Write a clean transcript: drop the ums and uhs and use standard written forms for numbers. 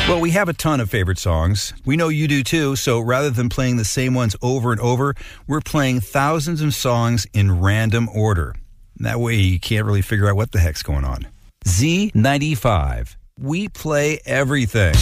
Well, we have a ton of favorite songs. We know you do too, so rather than playing the same ones over and over, we're playing thousands of songs in random order. That way you can't really figure out what the heck's going on. Z95. We play everything.